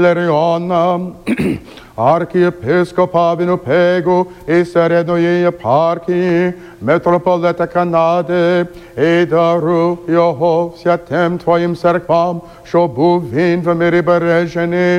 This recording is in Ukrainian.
Леріона, архієпископа Вінопегу і середної єпархії, митрополита Канади, і даруй його святим Твоїм церквам, щоб був він в мирі бережений